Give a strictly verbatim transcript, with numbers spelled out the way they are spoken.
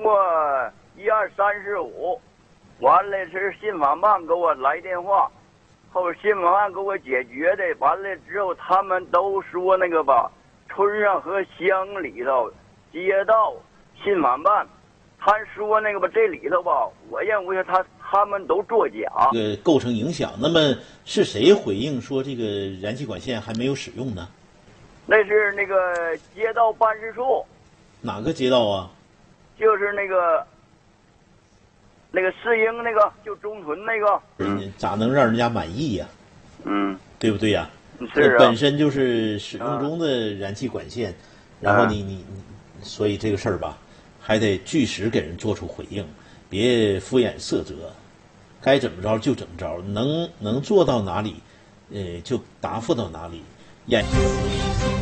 过一二三四五，完了是信访办给我来电话，后信访办给我解决的，完了之后他们都说那个吧，村上和乡里头街道信访办，他说那个吧这里头吧，我认为他他们都作假， 这个构成影响。那么是谁回应说这个燃气管线还没有使用呢？ 那是那个街道办事处。 哪个街道啊？ 就是那个那个世英那个，就中屯那个。 嗯，咋能让人家满意呀、 啊？嗯， 对不对呀、 啊？是啊。 本身就是使用中的燃气管线，啊、然后你你你，所以这个事儿吧，还得据实给人做出回应，别敷衍塞责，该怎么着就怎么着，能能做到哪里，呃，就答复到哪里。眼。